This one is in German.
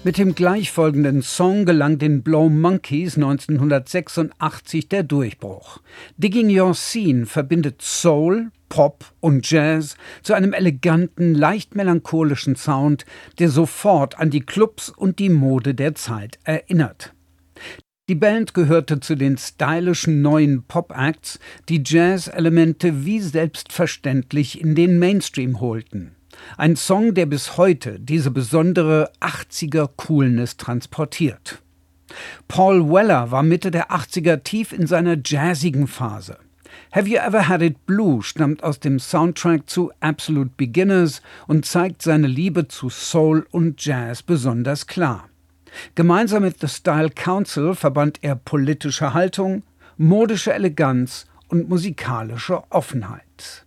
Mit dem gleichfolgenden Song gelang den Blow Monkeys 1986 der Durchbruch. Digging Your Scene verbindet Soul, Pop und Jazz zu einem eleganten, leicht melancholischen Sound, der sofort an die Clubs und die Mode der Zeit erinnert. Die Band gehörte zu den stylischen neuen Pop-Acts, die Jazz-Elemente wie selbstverständlich in den Mainstream holten. Ein Song, der bis heute diese besondere 80er-Coolness transportiert. Paul Weller war Mitte der 80er tief in seiner jazzigen Phase. Have You Ever Had It Blue stammt aus dem Soundtrack zu Absolute Beginners und zeigt seine Liebe zu Soul und Jazz besonders klar. Gemeinsam mit The Style Council verband er politische Haltung, modische Eleganz und musikalische Offenheit.